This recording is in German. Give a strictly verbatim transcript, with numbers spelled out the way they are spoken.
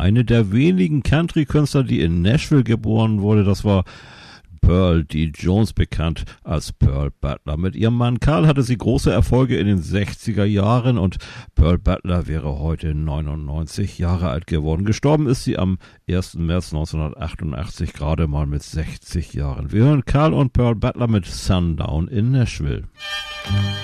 eine der wenigen Country-Künstler, die in Nashville geboren wurde. Das war Pearl D. Jones, bekannt als Pearl Butler. Mit ihrem Mann Carl hatte sie große Erfolge in den sechziger Jahren und Pearl Butler wäre heute neunundneunzig Jahre alt geworden. Gestorben ist sie am ersten März neunzehnhundertachtundachtzig, gerade mal mit sechzig Jahren. Wir hören Carl und Pearl Butler mit Sundown in Nashville.